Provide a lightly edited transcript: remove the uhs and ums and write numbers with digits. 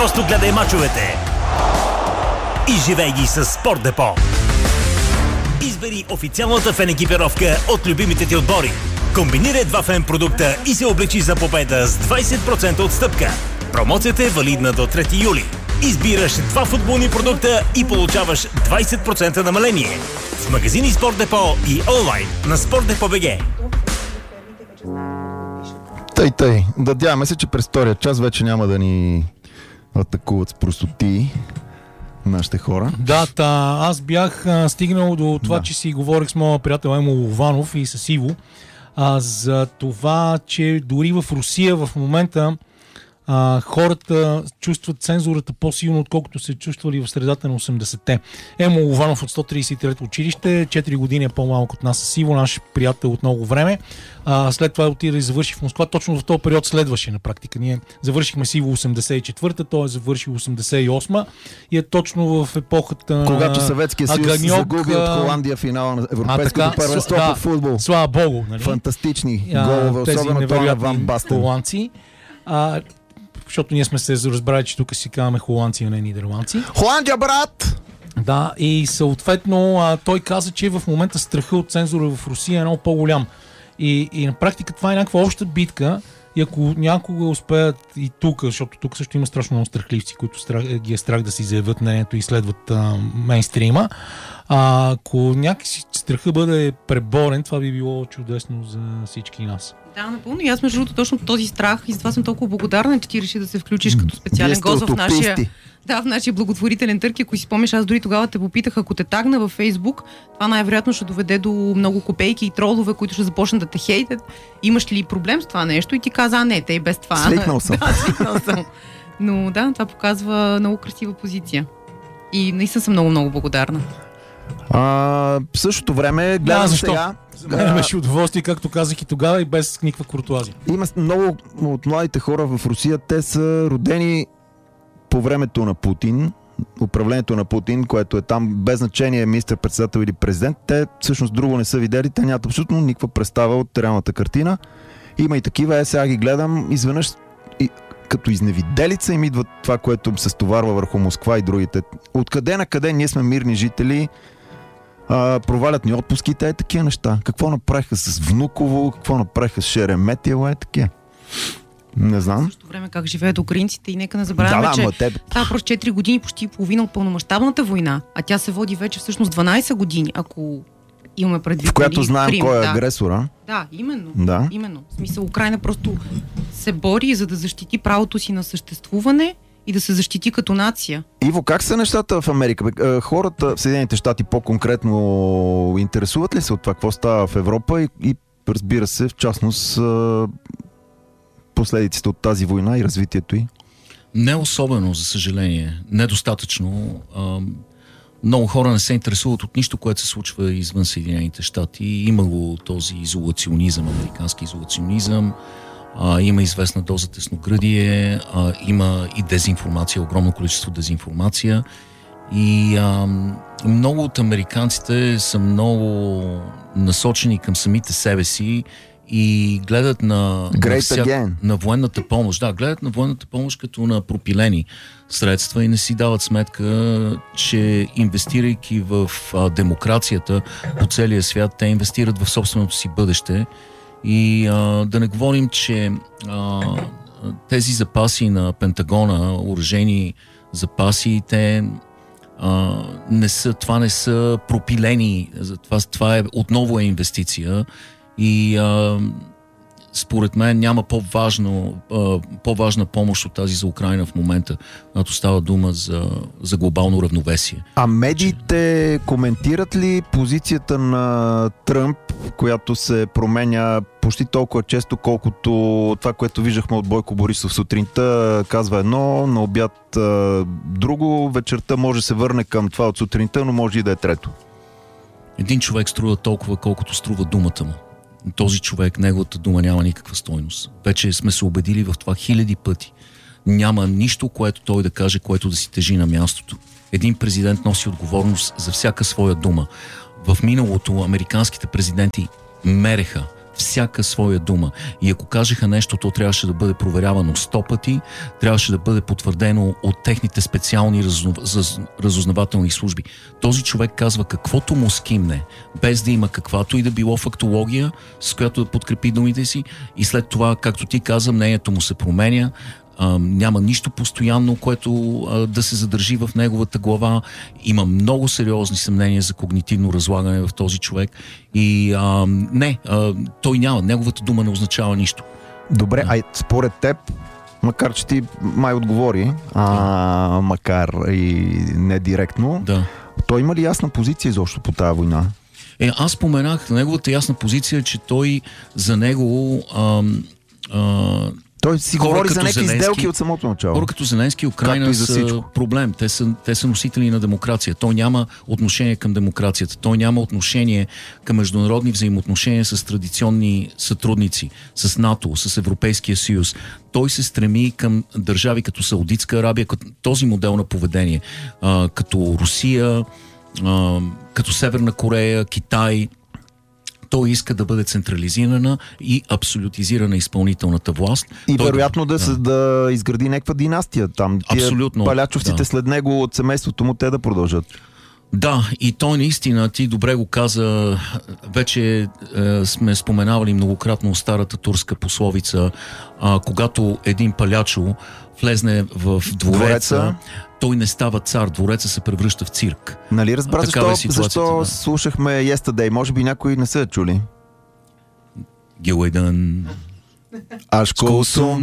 просто гледай мачовете и живей ги с Спорт Депо. Избери официалната фен екипировка от любимите ти отбори. Комбинирай два фен продукта и се облечи за победа с 20% отстъпка. Промоцията е валидна до 3 юли. Избираш два футболни продукта и получаваш 20% намаление. В магазини Спорт Депо и онлайн на SportDepot.bg. Тъй. Надяваме се, че през втория час вече няма да ни атакуват с простоти нашите хора. Да, аз бях стигнал до това, че си говорих с моя приятел Емо Лованов и с Иво за това, че дори в Русия в момента хората чувстват цензурата по-силно, отколкото се чувствали в средата на 80-те. Емо Лованов от 133-то училище, 4 години е по-малък от нас с Иво, наш приятел от много време. След това отида и завърши в Москва. Точно в този период следваше на практика. Ние завършихме с Иво 84-та, той е завършил 88-та и е точно в епохата когато Съветския съюз загуби от Холандия финала на Европейското първенство по футбол. Слава Богу. Нали? Фантастични голове, особено това на Ван Бастен. Холандци. Защото ние сме се разбрали, че тук си казваме холандци, а не нидерландци. Холандия, брат! Да, и съответно той каза, че в момента страха от цензура в Русия е много по-голям. И на практика това е някаква обща битка и ако някога успеят и тук, защото тук също има страшно много страхливци, които ги е страх да си заявят мнението и следват мейнстрима, ако някакси страха бъде преборен, това би било чудесно за всички нас. Да, напълно. И аз между другото точно този страх и затова съм толкова благодарна, че ти реши да се включиш като специален гост в нашия благотворителен търг. Ако си спомняш, аз дори тогава те попитах, ако те тагна във Фейсбук, това най-вероятно ще доведе до много копейки и тролове, които ще започнат да те хейтят. Имаш ли проблем с това нещо? И ти каза, не, те и без това. Свикнал съм. Да, свикнал съм. Но да, това показва много красива позиция. И наистина съм много благодарна. В същото време гледам сега. Беше удоволствие, както казах и тогава, и без никаква куртуазия. Има много от младите хора в Русия, те са родени по времето на Путин, управлението на Путин, което е там без значение министър-председател или президент. Те всъщност друго не са видели, те нямат абсолютно никаква представа от реалната картина. Има и такива, сега ги гледам, изведнъж като изневиделица им идва това, което се стоварва върху Москва и другите. Откъде на къде ние сме мирни жители, провалят ни отпуските, такива неща. Какво направиха с Внуково, какво направиха с Шереметиево, такива. Не знам. В същото време как живеят украинците и нека не забравяме, че това просто 4 години, почти половина от пълномащабната война, а тя се води вече всъщност 12 години, ако имаме предвид. В която знаем Крим, кой е агресора. Да, именно. Да. Именно. В смисъл, Украйна просто се бори, за да защити правото си на съществуване и да се защити като нация. Иво, как са нещата в Америка? Хората в Съединените щати по-конкретно интересуват ли се от това, какво става в Европа и разбира се, в частност последиците от тази война и развитието й? Не особено, за съжаление. Недостатъчно. Много хора не се интересуват от нищо, което се случва извън Съединените щати. Има го този изолационизъм, американски изолационизъм. Има известна доза тесногръдие, има и дезинформация, огромно количество дезинформация. И много от американците са много насочени към самите себе си и гледат на военната помощ. Да, гледат на военната помощ като на пропилени средства и не си дават сметка, че инвестирайки в демокрацията по целия свят, те инвестират в собственото си бъдеще. И да не говорим, че тези запаси на Пентагона, оръжейни запаси, те това не са пропилени. Това отново е инвестиция и според мен няма по-важна помощ от тази за Украйна в момента, когато става дума за глобално равновесие. А медиите коментират ли позицията на Тръмп, която се променя почти толкова често, колкото това, което виждахме от Бойко Борисов сутринта, казва едно, на обяд друго, вечерта може да се върне към това от сутринта, но може и да е трето. Един човек струва толкова, колкото струва думата му. Този човек, неговата дума няма никаква стойност. Вече сме се убедили в това хиляди пъти. Няма нищо, което той да каже, което да си тежи на мястото. Един президент носи отговорност за всяка своя дума. В миналото американските президенти мереха всяка своя дума. И ако кажеха нещо, то трябваше да бъде проверявано 100 пъти, трябваше да бъде потвърдено от техните специални разузнавателни служби. Този човек казва каквото му скимне, без да има каквато и да било фактология, с която да подкрепи думите си, и след това, както ти каза, мнението му се променя. Няма нищо постоянно, което да се задържи в неговата глава. Има много сериозни съмнения за когнитивно разлагане в този човек и той няма. Неговата дума не означава нищо. Добре, според теб, макар че ти май отговори, макар и не директно, той има ли ясна позиция изобщо по тази война? Аз споменах, неговата ясна позиция, че той за него той си говори за някакви сделки от самото начало. Хора като Зеленски и Украйна са проблем. Те са носители на демокрация. Той няма отношение към демокрацията. Той няма отношение към международни взаимоотношения с традиционни сътрудници, с НАТО, с Европейския съюз. Той се стреми към държави като Саудитска Арабия, като този модел на поведение, като Русия, като Северна Корея, Китай. Той иска да бъде централизирана и абсолютизирана изпълнителната власт. И вероятно да изгради някаква династия там. Абсолютно. Палячовците след него от семейството му те да продължат. Да, и той наистина, ти добре го каза, вече сме споменавали многократно старата турска пословица, когато един палячо влезне в двореца, той не става цар, двореца се превръща в цирк. Нали разбра защо слушахме Yesterday? Може би някои не са чули. Гилайдън. Ашко сум